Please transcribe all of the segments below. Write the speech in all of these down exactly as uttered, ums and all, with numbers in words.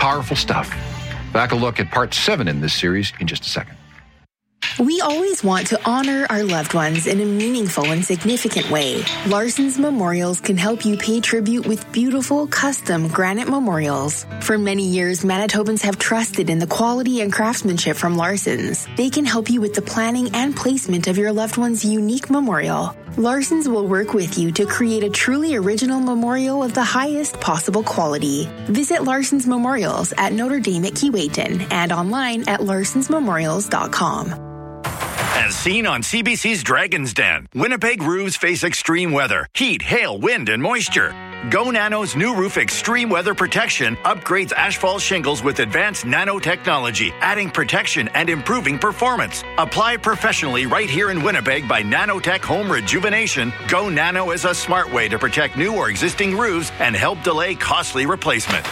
Powerful stuff. Back a look at part seven in this series in just a second. We always want to honor our loved ones in a meaningful and significant way. Larson's Memorials can help you pay tribute with beautiful, custom granite memorials. For many years, Manitobans have trusted in the quality and craftsmanship from Larson's. They can help you with the planning and placement of your loved one's unique memorial. Larson's will work with you to create a truly original memorial of the highest possible quality. Visit Larson's Memorials at Notre Dame at Keewatin and online at larsons memorials dot com. As seen on C B C's Dragon's Den, Winnipeg roofs face extreme weather, heat, hail, wind, and moisture. Go Nano's new roof extreme weather protection upgrades asphalt shingles with advanced nanotechnology, adding protection and improving performance. Apply professionally right here in Winnipeg by Nanotech Home Rejuvenation. Go Nano is a smart way to protect new or existing roofs and help delay costly replacement.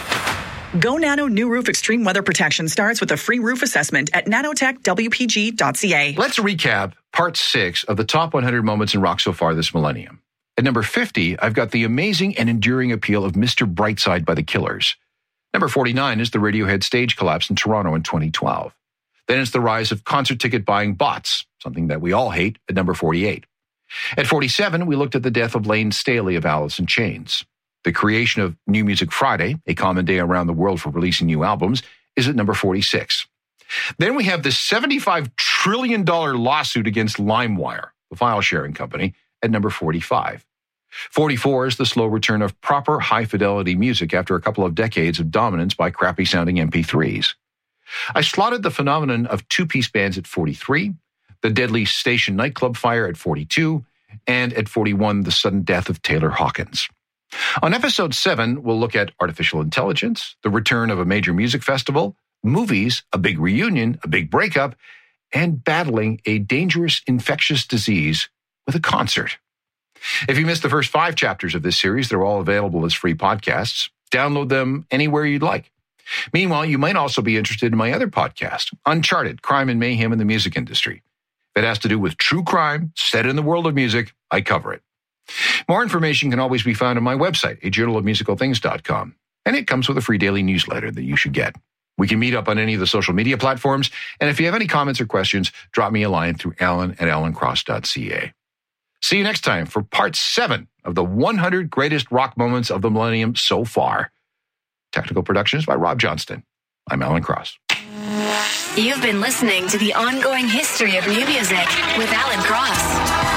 Go Nano New Roof Extreme Weather Protection starts with a free roof assessment at nanotech w p g dot c a. Let's recap part six of the top one hundred moments in rock so far this millennium. At number fifty, I've got the amazing and enduring appeal of Mister Brightside by the Killers. Number forty-nine is the Radiohead stage collapse in Toronto in twenty twelve. Then it's the rise of concert ticket buying bots, something that we all hate, at number forty-eight. At forty-seven, we looked at the death of Lane Staley of Alice in Chains. The creation of New Music Friday, a common day around the world for releasing new albums, is at number forty-six. Then we have the seventy-five trillion dollars lawsuit against LimeWire, the file-sharing company, at number forty-five. forty-four is the slow return of proper high-fidelity music after a couple of decades of dominance by crappy-sounding M P threes. I slotted the phenomenon of two-piece bands at forty-three, the deadly station nightclub fire at forty-two, and at forty-one, the sudden death of Taylor Hawkins. On episode seven, we'll look at artificial intelligence, the return of a major music festival, movies, a big reunion, a big breakup, and battling a dangerous infectious disease with a concert. If you missed the first five chapters of this series, they're all available as free podcasts. Download them anywhere you'd like. Meanwhile, you might also be interested in my other podcast, Uncharted, Crime and Mayhem in the Music Industry. If it has to do with true crime set in the world of music, I cover it. More information can always be found on my website, a journal of musical things dot com, and it comes with a free daily newsletter that you should get. We can meet up on any of the social media platforms, and if you have any comments or questions, drop me a line through alan at alan cross dot c a. See you next time for part seven of the one hundred greatest rock moments of the millennium so far. Technical productions by Rob Johnston. I'm Alan Cross. You've been listening to The Ongoing History of New Music with Alan Cross.